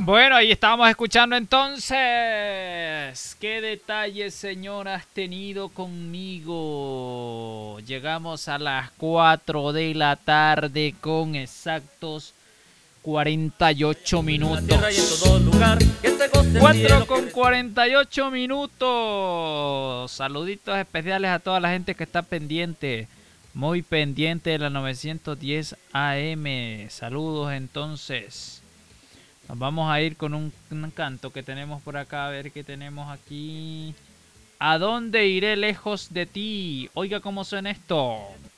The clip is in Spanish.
Bueno, ahí estábamos escuchando entonces. ¿Qué detalles, señor, has tenido conmigo? Llegamos a las 4 de la tarde con exactos 48 minutos. 4 con 48 minutos. Saluditos especiales a toda la gente que está pendiente. Muy pendiente de la 910 AM. Saludos entonces. Nos vamos a ir con un canto que tenemos por acá. A ver qué tenemos aquí. ¿A dónde iré lejos de ti? Oiga cómo suena esto.